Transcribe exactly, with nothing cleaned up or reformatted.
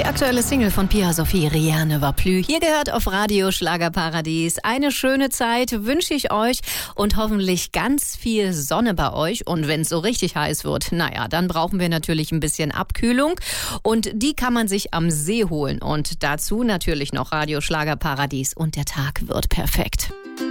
Die aktuelle Single von Pia Sophie, Rien ne va plus. Hier gehört auf Radio Schlagerparadies. Eine schöne Zeit wünsche ich euch und hoffentlich ganz viel Sonne bei euch. Und wenn es so richtig heiß wird, naja, dann brauchen wir natürlich ein bisschen Abkühlung. Und die kann man sich am See holen. Und dazu natürlich noch Radio Schlagerparadies und der Tag wird perfekt.